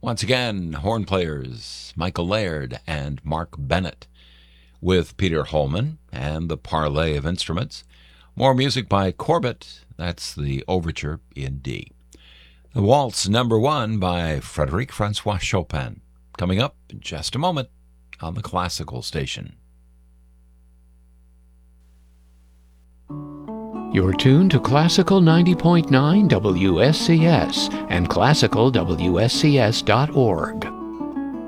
Once again, horn players Michael Laird and Mark Bennett with Peter Holman and the Parley of Instruments. More music by Corbett, that's the Overture in D. The Waltz Number 1 by Frédéric Francois Chopin, coming up in just a moment on the Classical Station. You're tuned to Classical 90.9 WSCS and classicalwscs.org.